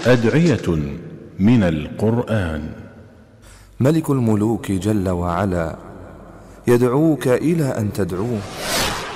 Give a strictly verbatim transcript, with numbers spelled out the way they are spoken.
أدعية من القرآن. ملك الملوك جل وعلا يدعوك إلى أن تدعوه،